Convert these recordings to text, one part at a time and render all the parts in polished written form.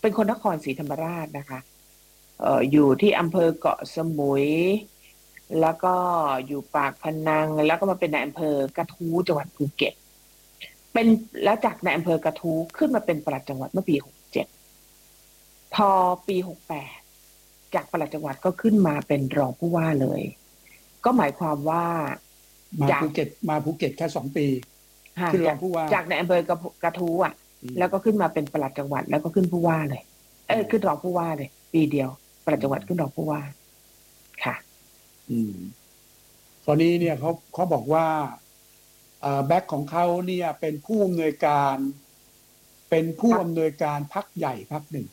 เป็นคนนครศรีธรรมราชนะคะอยู่ที่อำเภอเกาะสมุยแล้วก็อยู่ปากพนังแล้วก็มาเป็นนายอำเภอกระทู้จังหวัดภูเก็ตเป็นแล้วจากนายอำเภอกระทู้ขึ้นมาเป็นปลัดจังหวัดเมื่อปี67พอปี68จากปลัดจังหวัดก็ขึ้นมาเป็นรองผู้ว่าเลยก็หมายความว่ามาจากภูเก็ตแค่2 ปีขึ้นรองผู้ว่าจากในอำเภอกระทู้อ่ะแล้วก็ขึ้นมาเป็นปลัดจังหวัดแล้วก็ขึ้นผู้ว่าเลยขึ้นรองผู้ว่าเลยปีเดียวปลัดจังหวัดขึ้นรองผู้ว่าค่ะตอนนี้เนี่ยเขาบอกว่าแบ็คของเขาเนี่ยเป็นผู้อำนวยการพรรคใหญ่พรรคหนึ่ง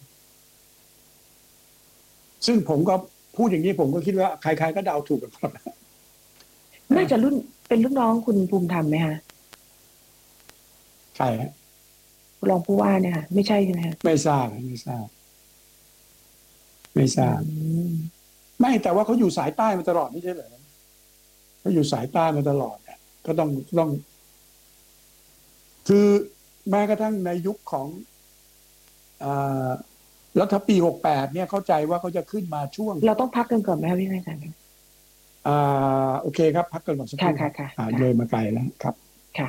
ซึ่งผมก็พูดอย่างนี้ผมก็คิดว่าใครๆก็เดาถูกกันหมดน่าจะเป็นรุ่นน้องคุณภูมิธรรมไหมคะใช่ฮะรองผู้ว่าเนี่ยค่ะไม่ใช่ใช่ไหมคะไม่ทราบไม่แต่ว่าเขาอยู่สายใต้มาตลอดไม่ใช่เหรอเขาอยู่สายใต้มาตลอดเนี่ยก็ต้องคือแม้กระทั่งในยุคของรัฐปี68เนี่ยเข้าใจว่าเขาจะขึ้นมาช่วงเราต้องพักกันก่อนไหมคะพี่นายสันโอเคครับพักกันก่อนสักครู่ค่ะเลยมาไกลแล้วครับค่ะ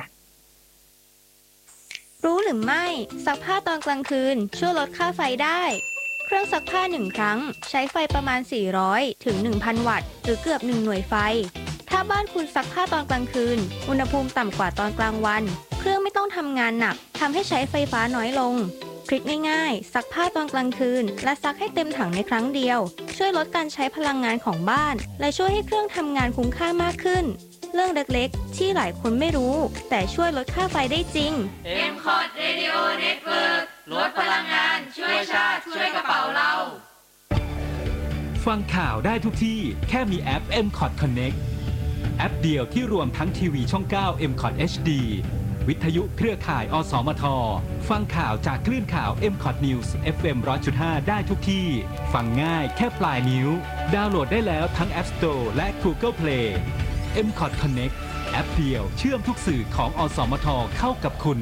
รู้หรือไม่ซักผ้าตอนกลางคืนช่วยลดค่าไฟได้เครื่องซักผ้า1 ครั้งใช้ไฟประมาณ400ถึง 1,000 วัตต์หรือเกือบ1 หน่วยไฟถ้าบ้านคุณซักผ้าตอนกลางคืนอุณหภูมิต่ำกว่าตอนกลางวันเครื่องไม่ต้องทำงานหนักทำให้ใช้ไฟฟ้าน้อยลงทริคง่ายๆซักผ้าตอนกลางคืนและซักให้เต็มถังในครั้งเดียวช่วยลดการใช้พลังงานของบ้านและช่วยให้เครื่องทำงานคุ้มค่ามากขึ้นเรื่องเล็กๆที่หลายคนไม่รู้แต่ช่วยลดค่าไฟได้จริง MCOT Radio Network ลดพลังงานช่วยชาติช่วยกระเป๋าเราฟังข่าวได้ทุกที่แค่มีแอป MCOT Connect แอปเดียวที่รวมทั้งทีวีช่อง 9 MCOT HD วิทยุเครือข่ายอสมทฟังข่าวจากคลื่นข่าว MCOT News FM 100.5 ได้ทุกที่ฟังง่ายแค่ปลายนิ้วดาวน์โหลดได้แล้วทั้ง App Store และ Google Play MCOT Connect แอปเดียวเชื่อมทุกสื่อของอสมทเข้ากับคุณ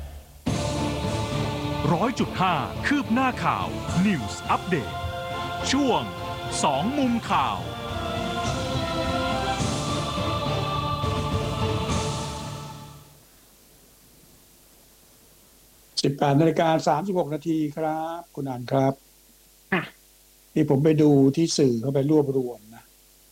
100.5 คืบหน้าข่าว News Update ช่วง2 มุมข่าว 18:36 นาทีครับคุณอันครับนี่ผมไปดูที่สื่อเขาไปรวบรวมนะ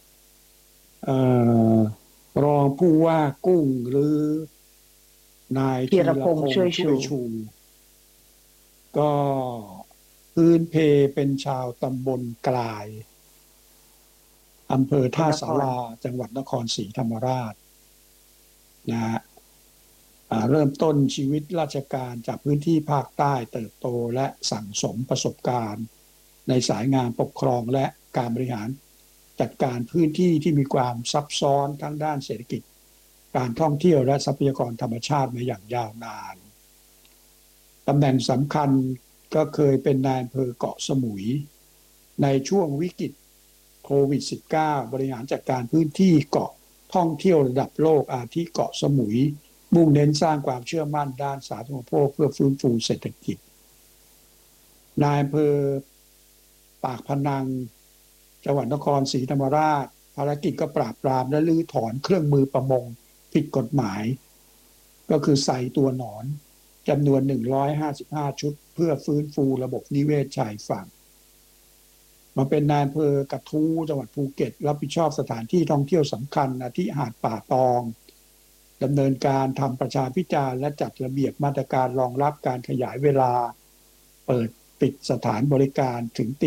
รองผู้ว่ากุ้งหรือนายธีรพงษ์ช่วยชูก็พื้นเพเป็นชาวตำบลกลายอำเภอท่าสาราจังหวัดนครศรีธรรมราชนะฮะเริ่มต้นชีวิตราชการจากพื้นที่ภาคใต้เติบโตและสั่งสมประสบการณ์ในสายงานปกครองและการบริหารจัดการพื้นที่ที่มีความซับซ้อนทั้งด้านเศรษฐกิจการท่องเที่ยวและทรัพยากรธรรมชาติมาอย่างยาวนานตำแหน่งสำคัญก็เคยเป็นนายอำเภอเกาะสมุยในช่วงวิกฤตโควิด -19 บริหารจัดการพื้นที่เกาะท่องเที่ยวระดับโลกอาทิเกาะสมุยมุ่งเน้นสร้างความเชื่อมั่นด้านสาธารณูปโภคเพื่อฟื้นฟูเศรษฐกิจนายอำเภอปากพนังจังหวัดนครศรีธรรมราชภารกิจก็ปราบปรามและรื้อถอนเครื่องมือประมงผิดกฎหมายก็คือใส่ตัวหนอนจำนวน155ชุดเพื่อฟื้นฟูระบบนิเวศชายฝั่งมาเป็นนายอำเภอกระทู้จังหวัดภูเก็ตรับผิดชอบสถานที่ท่องเที่ยวสำคัญอาทิหาดป่าตองดำเนินการทำประชาพิจารณ์และจัดระเบียบมาตรการรองรับการขยายเวลาเปิดปิดสถานบริการถึงตี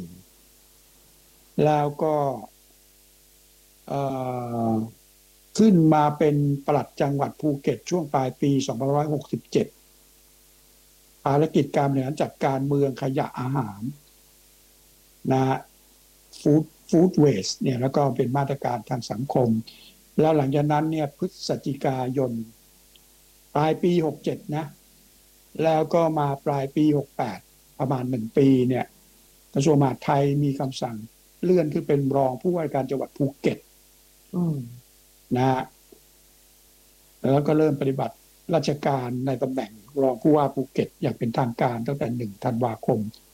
4แล้วก็ขึ้นมาเป็นปลัดจังหวัดภูเก็ตช่วงปลายปี2567ภารกิจการบริหารจัดการเมืองขยะอาหารนะฟู้ดเวสต์เนี่ยแล้วก็เป็นมาตรการทางสังคมแล้วหลังจากนั้นเนี่ยพฤศจิกายนปลายปี67นะแล้วก็มาปลายปี68ประมาณ1 ปีเนี่ยกระทรวงมหาดไทยมีคำสั่งเลื่อนขึ้นเป็นรองผู้ว่าการจังหวัดภูเก็ตนะแล้วก็เริ่มปฏิบัติราชการในตำแหน่งรองผู้ว่าภูเก็ตอย่างเป็นทางการตั้งแต่1 ธันวาคม